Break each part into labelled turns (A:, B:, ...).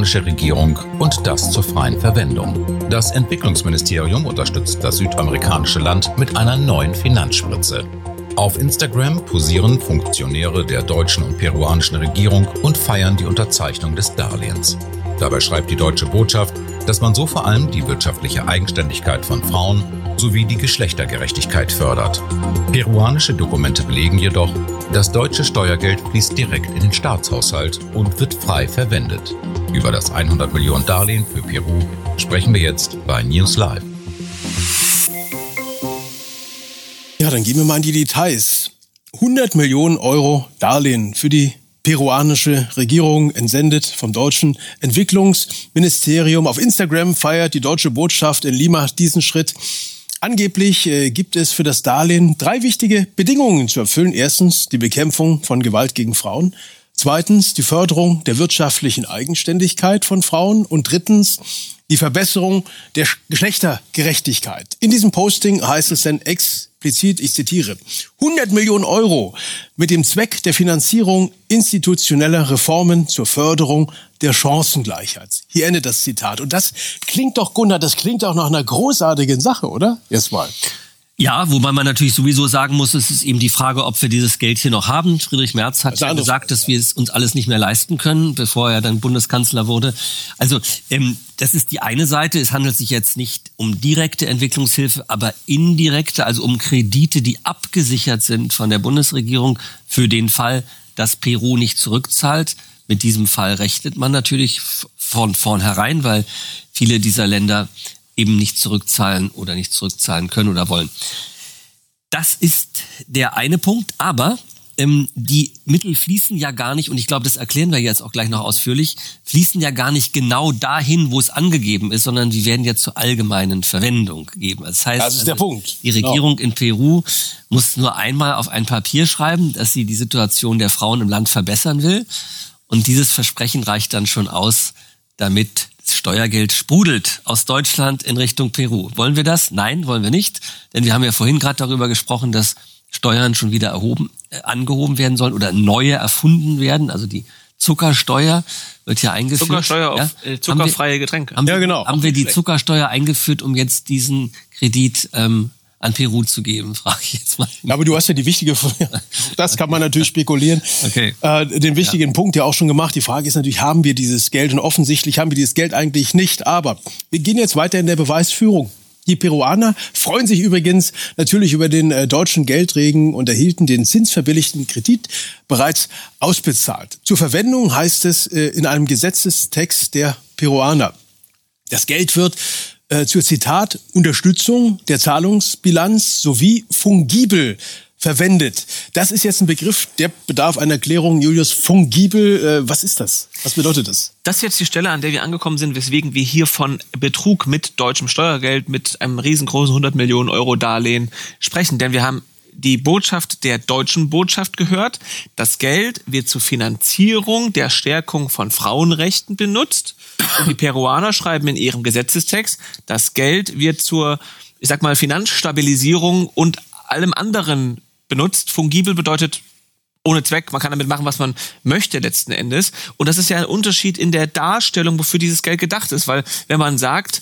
A: peruanische Regierung und das zur freien Verwendung. Das Entwicklungsministerium unterstützt das südamerikanische Land mit einer neuen Finanzspritze. Auf Instagram posieren Funktionäre der deutschen und peruanischen Regierung und feiern die Unterzeichnung des Darlehens. Dabei schreibt die deutsche Botschaft, dass man so vor allem die wirtschaftliche Eigenständigkeit von Frauen sowie die Geschlechtergerechtigkeit fördert. Peruanische Dokumente belegen jedoch, das deutsche Steuergeld fließt direkt in den Staatshaushalt und wird frei verwendet. Über das 100 Millionen Darlehen für Peru sprechen wir jetzt bei News Live.
B: Ja, dann gehen wir mal in die Details. 100 Millionen Euro Darlehen für die peruanische Regierung, entsendet vom deutschen Entwicklungsministerium. Auf Instagram feiert die deutsche Botschaft in Lima diesen Schritt. Angeblich gibt es für das Darlehen 3 wichtige Bedingungen zu erfüllen. Erstens die Bekämpfung von Gewalt gegen Frauen. Zweitens die Förderung der wirtschaftlichen Eigenständigkeit von Frauen. Und drittens die Verbesserung der Geschlechtergerechtigkeit. In diesem Posting heißt es dann explizit, ich zitiere, 100 Millionen Euro mit dem Zweck der Finanzierung institutioneller Reformen zur Förderung der Chancengleichheit. Hier endet das Zitat. Und das klingt doch, Gunnar, das klingt doch nach einer großartigen Sache, oder? Erstmal.
C: Ja, wobei man natürlich sowieso sagen muss, es ist eben die Frage, ob wir dieses Geld hier noch haben. Friedrich Merz hat ja gesagt, dass wir es uns alles nicht mehr leisten können, bevor er dann Bundeskanzler wurde. Also das ist die eine Seite. Es handelt sich jetzt nicht um direkte Entwicklungshilfe, aber indirekte, also um Kredite, die abgesichert sind von der Bundesregierung für den Fall, dass Peru nicht zurückzahlt. Mit diesem Fall rechnet man natürlich von vornherein, weil viele dieser Länder eben nicht zurückzahlen oder nicht zurückzahlen können oder wollen. Das ist der eine Punkt, aber die Mittel fließen ja gar nicht, und ich glaube, das erklären wir jetzt auch gleich noch ausführlich, fließen ja gar nicht genau dahin, wo es angegeben ist, sondern die werden ja zur allgemeinen Verwendung gegeben. Das heißt,
B: das ist der Punkt.
C: Die Regierung in Peru muss nur einmal auf ein Papier schreiben, dass sie die Situation der Frauen im Land verbessern will, und dieses Versprechen reicht dann schon aus, damit Steuergeld sprudelt aus Deutschland in Richtung Peru. Wollen wir das? Nein, wollen wir nicht. Denn wir haben ja vorhin gerade darüber gesprochen, dass Steuern schon wieder angehoben werden sollen oder neue erfunden werden. Also die Zuckersteuer wird ja eingeführt.
D: Zuckersteuer auf zuckerfreie Getränke.
C: Haben wir die Zuckersteuer eingeführt, um jetzt diesen Kredit an Peru zu geben, frage ich jetzt mal.
B: Aber du hast ja die wichtige, das kann man natürlich spekulieren,
C: okay.
B: Den wichtigen Punkt ja auch schon gemacht. Die Frage ist natürlich, haben wir dieses Geld? Und offensichtlich haben wir dieses Geld eigentlich nicht. Aber wir gehen jetzt weiter in der Beweisführung. Die Peruaner freuen sich übrigens natürlich über den deutschen Geldregen und erhielten den zinsverbilligten Kredit bereits ausbezahlt. Zur Verwendung heißt es in einem Gesetzestext der Peruaner. Das Geld wird zur Zitat Unterstützung der Zahlungsbilanz sowie fungibel verwendet. Das ist jetzt ein Begriff, der bedarf einer Erklärung. Julius, fungibel, was ist das? Was bedeutet das?
D: Das ist jetzt die Stelle, an der wir angekommen sind, weswegen wir hier von Betrug mit deutschem Steuergeld, mit einem riesengroßen 100 Millionen Euro Darlehen sprechen. Denn wir haben die Botschaft der deutschen Botschaft gehört. Das Geld wird zur Finanzierung der Stärkung von Frauenrechten benutzt. Und die Peruaner schreiben in ihrem Gesetzestext, das Geld wird zur, ich sag mal, Finanzstabilisierung und allem anderen benutzt. Fungibel bedeutet ohne Zweck, man kann damit machen, was man möchte letzten Endes. Und das ist ja ein Unterschied in der Darstellung, wofür dieses Geld gedacht ist. Weil wenn man sagt,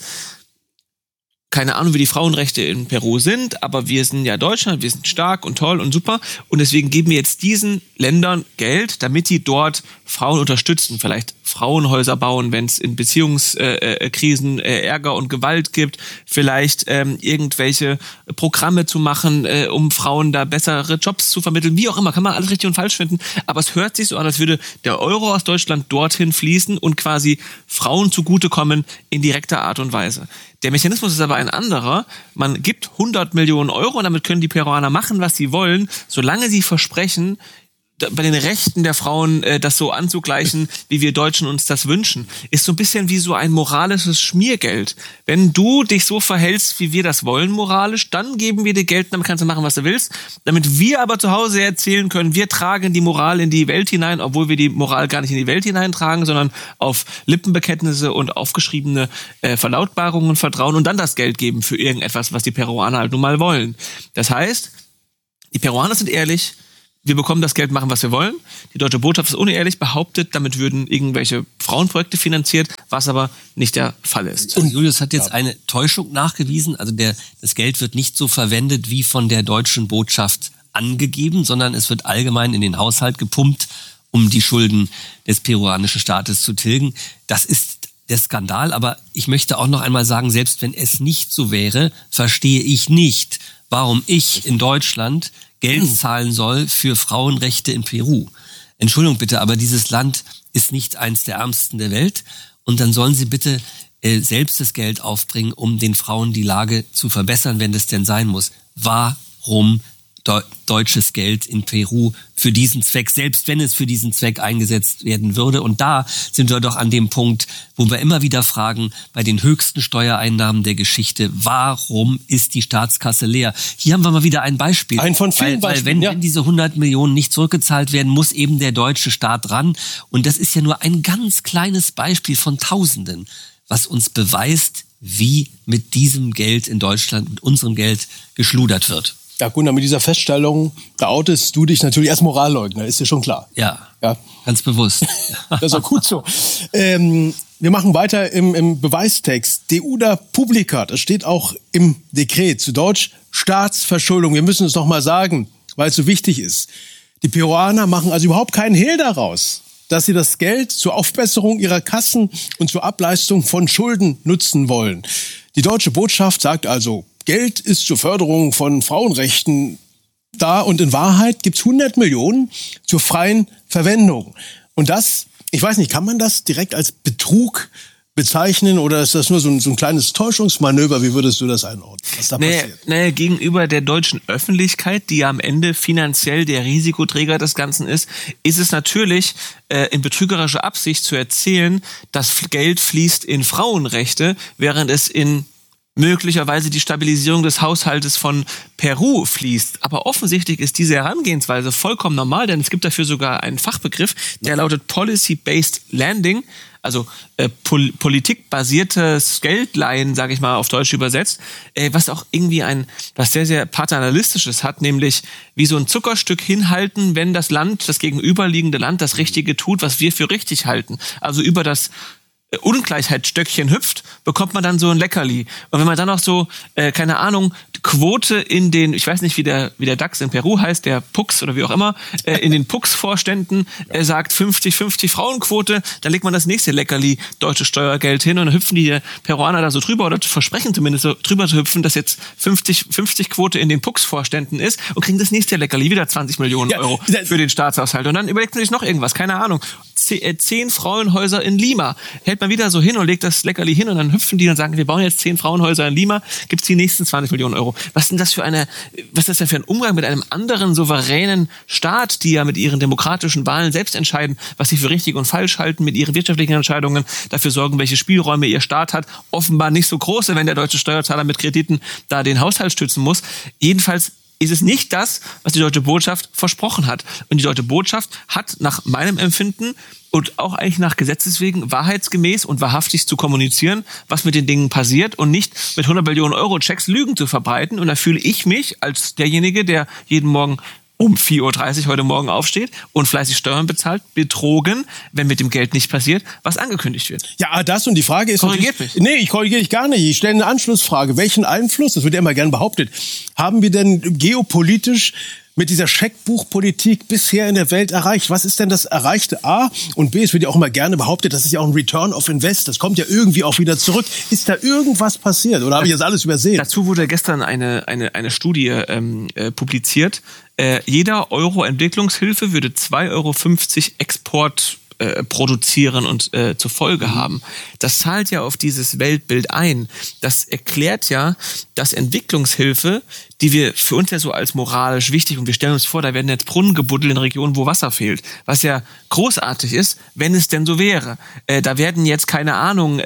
D: keine Ahnung, wie die Frauenrechte in Peru sind, aber wir sind ja Deutschland, wir sind stark und toll und super, und deswegen geben wir jetzt diesen Ländern Geld, damit die dort Frauen unterstützen, vielleicht Frauenhäuser bauen, wenn es in Beziehungskrisen Ärger und Gewalt gibt, vielleicht irgendwelche Programme zu machen, um Frauen da bessere Jobs zu vermitteln, wie auch immer, kann man alles richtig und falsch finden, aber es hört sich so an, als würde der Euro aus Deutschland dorthin fließen und quasi Frauen zugutekommen in direkter Art und Weise. Der Mechanismus ist aber ein anderer. Man gibt 100 Millionen Euro und damit können die Peruaner machen, was sie wollen, solange sie versprechen, bei den Rechten der Frauen das so anzugleichen, wie wir Deutschen uns das wünschen. Ist so ein bisschen wie so ein moralisches Schmiergeld. Wenn du dich so verhältst, wie wir das wollen moralisch, dann geben wir dir Geld, damit kannst du machen, was du willst. Damit wir aber zu Hause erzählen können, wir tragen die Moral in die Welt hinein, obwohl wir die Moral gar nicht in die Welt hineintragen, sondern auf Lippenbekenntnisse und aufgeschriebene Verlautbarungen vertrauen und dann das Geld geben für irgendetwas, was die Peruaner halt nun mal wollen. Das heißt, die Peruaner sind ehrlich, wir bekommen das Geld, machen, was wir wollen. Die deutsche Botschaft ist unehrlich, behauptet, damit würden irgendwelche Frauenprojekte finanziert, was aber nicht der Fall ist.
C: Und Julius hat jetzt eine Täuschung nachgewiesen. Also das Geld wird nicht so verwendet wie von der deutschen Botschaft angegeben, sondern es wird allgemein in den Haushalt gepumpt, um die Schulden des peruanischen Staates zu tilgen. Das ist der Skandal. Aber ich möchte auch noch einmal sagen, selbst wenn es nicht so wäre, verstehe ich nicht, warum ich in Deutschland Geld zahlen soll für Frauenrechte in Peru. Entschuldigung bitte, aber dieses Land ist nicht eins der ärmsten der Welt. Und dann sollen Sie bitte selbst das Geld aufbringen, um den Frauen die Lage zu verbessern, wenn das denn sein muss. Warum deutsches Geld in Peru für diesen Zweck, selbst wenn es für diesen Zweck eingesetzt werden würde? Und da sind wir doch an dem Punkt, wo wir immer wieder fragen, bei den höchsten Steuereinnahmen der Geschichte, warum ist die Staatskasse leer? Hier haben wir mal wieder ein Beispiel.
B: Ein von vielen Beispielen.
C: Weil wenn diese 100 Millionen nicht zurückgezahlt werden, muss eben der deutsche Staat ran. Und das ist ja nur ein ganz kleines Beispiel von Tausenden, was uns beweist, wie mit diesem Geld in Deutschland, mit unserem Geld geschludert wird.
B: Ja, Gunnar, mit dieser Feststellung, da outest du dich natürlich als Moralleugner, ist dir schon klar.
C: Ja, ganz bewusst.
B: Das ist auch gut so. Wir machen weiter im Beweistext. Deuda publica, das steht auch im Dekret, zu Deutsch Staatsverschuldung. Wir müssen es noch mal sagen, weil es so wichtig ist. Die Peruaner machen also überhaupt keinen Hehl daraus, dass sie das Geld zur Aufbesserung ihrer Kassen und zur Ableistung von Schulden nutzen wollen. Die deutsche Botschaft sagt also, Geld ist zur Förderung von Frauenrechten da und in Wahrheit gibt's 100 Millionen zur freien Verwendung. Und das, ich weiß nicht, kann man das direkt als Betrug bezeichnen oder ist das nur so ein kleines Täuschungsmanöver? Wie würdest du das einordnen, was da passiert?
D: Gegenüber der deutschen Öffentlichkeit, die am Ende finanziell der Risikoträger des Ganzen ist es natürlich in betrügerischer Absicht zu erzählen, dass Geld fließt in Frauenrechte, während es in möglicherweise die Stabilisierung des Haushaltes von Peru fließt. Aber offensichtlich ist diese Herangehensweise vollkommen normal, denn es gibt dafür sogar einen Fachbegriff, der lautet Policy-Based Lending, also politikbasiertes Geldleihen, sage ich mal auf Deutsch übersetzt, was auch irgendwie was sehr, sehr paternalistisches hat, nämlich wie so ein Zuckerstück hinhalten, wenn das gegenüberliegende Land das Richtige tut, was wir für richtig halten. Also über das Ungleichheitsstöckchen hüpft, bekommt man dann so ein Leckerli. Und wenn man dann noch so, keine Ahnung, Quote in den, ich weiß nicht, wie der DAX in Peru heißt, der PUX oder wie auch immer, in den PUX-Vorständen sagt 50-50 Frauenquote, dann legt man das nächste Leckerli deutsches Steuergeld hin und dann hüpfen die Peruaner da so drüber oder versprechen zumindest so drüber zu hüpfen, dass jetzt 50 Quote in den PUX-Vorständen ist und kriegen das nächste Leckerli, wieder 20 Millionen Euro für den Staatshaushalt. Und dann überlegt man sich noch irgendwas, keine Ahnung. 10 Frauenhäuser in Lima. Hält man wieder so hin und legt das Leckerli hin und dann hüpfen die und sagen, wir bauen jetzt 10 Frauenhäuser in Lima, gibt's die nächsten 20 Millionen Euro. Was ist denn das für ein Umgang mit einem anderen souveränen Staat, die ja mit ihren demokratischen Wahlen selbst entscheiden, was sie für richtig und falsch halten, mit ihren wirtschaftlichen Entscheidungen dafür sorgen, welche Spielräume ihr Staat hat. Offenbar nicht so große, wenn der deutsche Steuerzahler mit Krediten da den Haushalt stützen muss. Jedenfalls ist es nicht das, was die deutsche Botschaft versprochen hat. Und die deutsche Botschaft hat nach meinem Empfinden und auch eigentlich nach Gesetzes wegen wahrheitsgemäß und wahrhaftig zu kommunizieren, was mit den Dingen passiert und nicht mit 100 Millionen Euro Checks Lügen zu verbreiten. Und da fühle ich mich als derjenige, der jeden Morgen um 4.30 Uhr heute Morgen aufsteht und fleißig Steuern bezahlt, betrogen, wenn mit dem Geld nicht passiert, was angekündigt wird.
B: Ja, das und die Frage ist...
D: Korrigiert mich.
B: Nee, ich korrigiere dich gar nicht. Ich stelle eine Anschlussfrage. Welchen Einfluss, das wird ja immer gern behauptet, haben wir denn geopolitisch mit dieser Scheckbuchpolitik bisher in der Welt erreicht? Was ist denn das Erreichte? A und B, es wird ja auch immer gerne behauptet, das ist ja auch ein Return of Invest, das kommt ja irgendwie auch wieder zurück. Ist da irgendwas passiert oder habe ich das alles übersehen?
D: Dazu wurde gestern eine Studie publiziert. Jeder Euro Entwicklungshilfe würde 2,50 Euro Export produzieren und zur Folge haben. Das zahlt ja auf dieses Weltbild ein. Das erklärt ja, dass Entwicklungshilfe, die wir für uns ja so als moralisch wichtig, und wir stellen uns vor, da werden jetzt Brunnen gebuddelt in Regionen, wo Wasser fehlt, was ja großartig ist, wenn es denn so wäre. Da werden jetzt, keine Ahnung,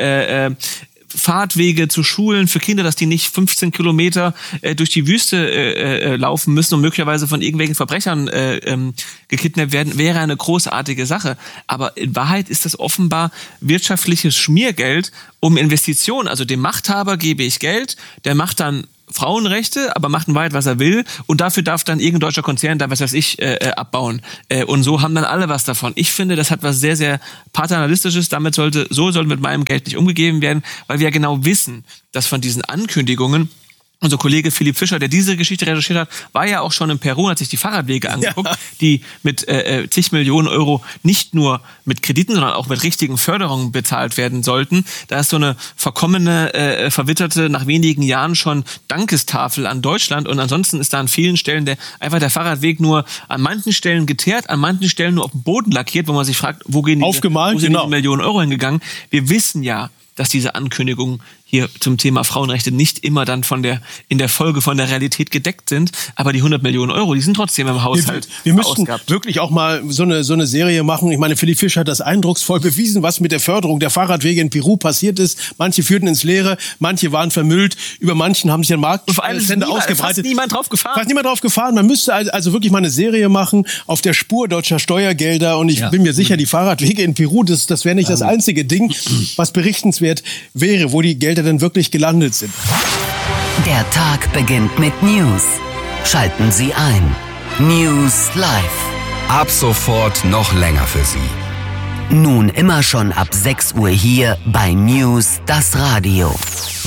D: Fahrtwege zu Schulen für Kinder, dass die nicht 15 Kilometer durch die Wüste laufen müssen und möglicherweise von irgendwelchen Verbrechern gekidnappt werden, wäre eine großartige Sache. Aber in Wahrheit ist das offenbar wirtschaftliches Schmiergeld um Investitionen. Also dem Machthaber gebe ich Geld, der macht dann Frauenrechte, aber macht in Wahrheit, was er will und dafür darf dann irgendein deutscher Konzern da, was weiß ich, abbauen. Und so haben dann alle was davon. Ich finde, das hat was sehr, sehr paternalistisches. So sollte mit meinem Geld nicht umgegeben werden, weil wir ja genau wissen, dass von diesen Ankündigungen unser Kollege Philipp Fischer, der diese Geschichte recherchiert hat, war ja auch schon in Peru, hat sich die Fahrradwege angeguckt, die mit zig Millionen Euro nicht nur mit Krediten, sondern auch mit richtigen Förderungen bezahlt werden sollten. Da ist so eine verkommene, verwitterte, nach wenigen Jahren schon Dankestafel an Deutschland und ansonsten ist da an vielen Stellen der Fahrradweg nur an manchen Stellen geteert, an manchen Stellen nur auf dem Boden lackiert, wo man sich fragt, wo sind diese Millionen Euro hingegangen? Wir wissen ja, dass diese Ankündigungen hier zum Thema Frauenrechte nicht immer dann in der Folge von der Realität gedeckt sind, aber die 100 Millionen Euro, die sind trotzdem im Haushalt.
B: Wir müssten wirklich auch mal so eine Serie machen. Ich meine, Philipp Fischer hat das eindrucksvoll bewiesen, was mit der Förderung der Fahrradwege in Peru passiert ist. Manche führten ins Leere, manche waren vermüllt, über manchen haben sich ein Marktstände ausgebreitet.
D: Fast niemand drauf gefahren.
B: Man müsste also wirklich mal eine Serie machen auf der Spur deutscher Steuergelder und ich bin mir sicher, die Fahrradwege in Peru, das wäre nicht das einzige Ding, was berichtenswert wäre, wo die Gelder denn wirklich gelandet sind.
E: Der Tag beginnt mit News. Schalten Sie ein. News Live.
F: Ab sofort noch länger für Sie.
E: Nun immer schon ab 6 Uhr hier bei News, das Radio.